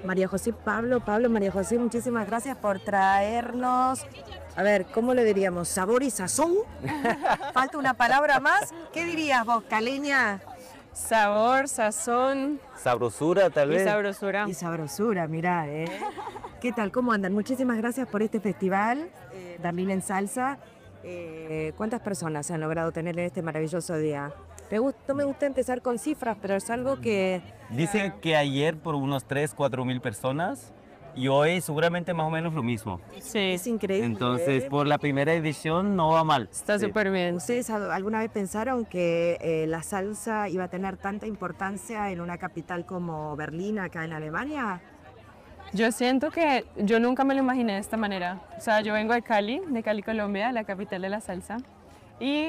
María José, Pablo, María José, muchísimas gracias por traernos, a ver, ¿cómo le diríamos? ¿Sabor y sazón? Falta una palabra más. ¿Qué dirías vos, caleña? Sabor, sazón. Sabrosura, tal Y vez. sabrosura. Y sabrosura, mirá, ¿eh? ¿Qué tal? ¿Cómo andan? Muchísimas gracias por este festival, Berlín en Salsa. ¿Cuántas personas se han logrado tener en este maravilloso día? No me gusta empezar con cifras, pero es algo que... Dicen que ayer por unos 3-4 mil personas y hoy seguramente más o menos lo mismo. Sí, Es increíble. Entonces, por la primera edición no va mal. está Sí. súper bien. ¿Ustedes alguna vez pensaron que la salsa iba a tener tanta importancia en una capital como Berlín, acá en Alemania? Yo siento que yo nunca me lo imaginé de esta manera. O sea, yo vengo de Cali, Colombia, la capital de la salsa. Y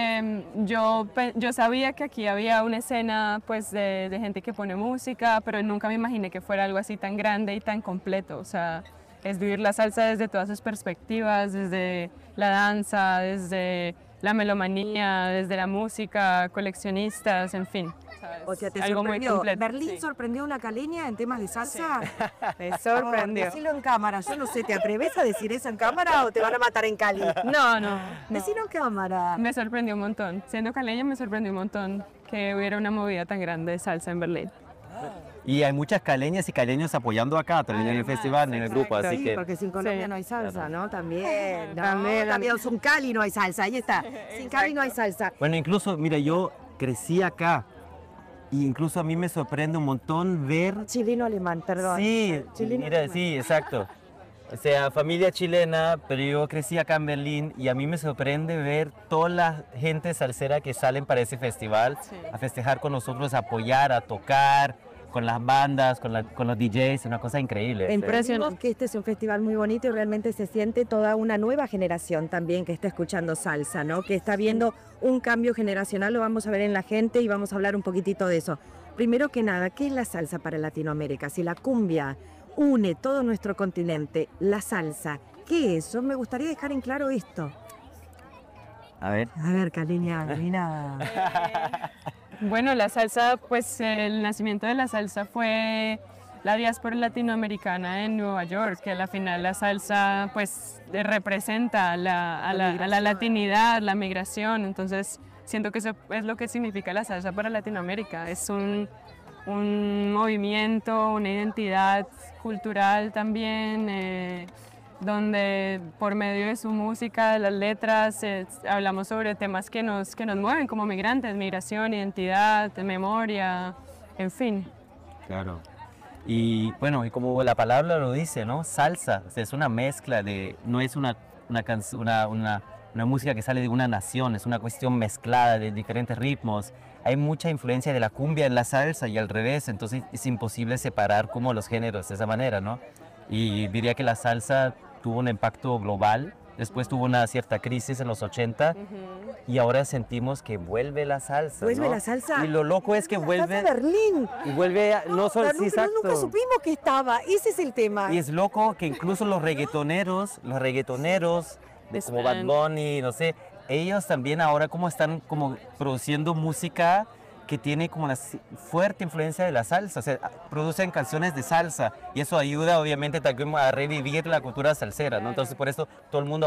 yo sabía que aquí había una escena pues, de gente que pone música, pero nunca me imaginé que fuera algo así tan grande y tan completo. O sea, es vivir la salsa desde todas sus perspectivas, desde la danza, desde la melomanía, desde la música, coleccionistas, en fin. ¿Sabes? O sea, te algo muy sorprendió. completo. ¿Berlín Sí. sorprendió a una caleña en temas de salsa? Me sorprendió. Decilo en cámara, yo no sé, ¿te atreves a decir eso en cámara o te van a matar en Cali? No. Decilo en cámara. Me sorprendió un montón. Siendo caleña me sorprendió un montón que hubiera una movida tan grande de salsa en Berlín. Y hay muchas caleñas y caleños apoyando acá también en el festival, en el grupo, exacto. así Sí, que... porque sin Colombia Sí. no hay salsa, ¿no? También. No, También. también sin Cali no hay salsa, ahí está. Sin Cali no hay salsa. Bueno, incluso, mira, yo crecí acá y incluso a mí me sorprende un montón ver... Chileno alemán, perdón. Sí, Chileno mira, alemán. sí, exacto. O sea, familia chilena, pero yo crecí acá en Berlín y a mí me sorprende ver toda la gente salsera que salen para ese festival a festejar con nosotros, a apoyar, a tocar con las bandas, con los DJs, una cosa increíble. Impresionante. Que este es un festival muy bonito y realmente se siente toda una nueva generación también que está escuchando salsa, ¿no? Que está viendo un cambio generacional, lo vamos a ver en la gente y vamos a hablar un poquitito de eso. Primero que nada, ¿qué es la salsa para Latinoamérica? Si la cumbia une todo nuestro continente, la salsa, ¿qué es eso? Me gustaría dejar en claro esto. A ver. A ver, caleña, mira. Bueno, la salsa, pues el nacimiento de la salsa fue la diáspora latinoamericana en Nueva York, que a la final la salsa pues representa a la latinidad, la migración, entonces siento que eso es lo que significa la salsa para Latinoamérica, es un movimiento, una identidad cultural también, donde por medio de su música, de las letras, hablamos sobre temas que nos mueven como migrantes, migración, identidad, memoria, en fin. Claro. Y bueno, y como la palabra lo dice, ¿no? Salsa, o sea, es una mezcla de, no es una música que sale de una nación, es una cuestión mezclada de diferentes ritmos. Hay mucha influencia de la cumbia en la salsa y al revés, entonces es imposible separar como los géneros de esa manera, ¿no? Y diría que la salsa tuvo un impacto global, después tuvo una cierta crisis en los 80 y ahora sentimos que vuelve la salsa, ¿Vuelve ¿no? la salsa? Y lo loco es que La vuelve... salsa de Berlín. Y vuelve, no solo, sí, Nunca exacto. supimos que estaba, ese es el tema. Y es loco que incluso los reggaetoneros de como Bad Bunny, no sé, ellos también ahora como están como produciendo música que tiene como una fuerte influencia de la salsa, o sea, producen canciones de salsa y eso ayuda obviamente también a revivir la cultura salsera, ¿no? Entonces por eso todo el mundo